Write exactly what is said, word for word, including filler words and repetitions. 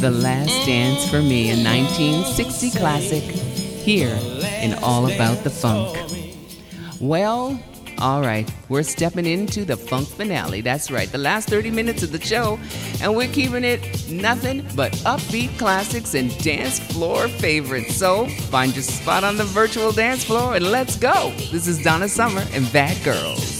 The Last Dance for Me, a nineteen sixty classic, here in All About the Funk. Well, all right, we're stepping into the funk finale. That's right, the last thirty minutes of the show, and we're keeping it nothing but upbeat classics and dance floor favorites. So find your spot on the virtual dance floor and let's go. This is Donna Summer and Bad Girls.